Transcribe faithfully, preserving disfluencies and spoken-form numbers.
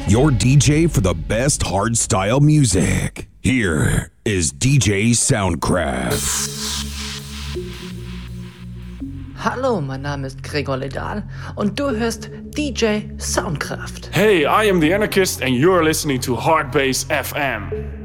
your D J for the best hardstyle music. Here is D J Soundcraft. Hallo, mein Name ist Gregor Ledal und du hörst D J Soundcraft. Hey, I am The Anarchist and you're listening to Hardbase F M.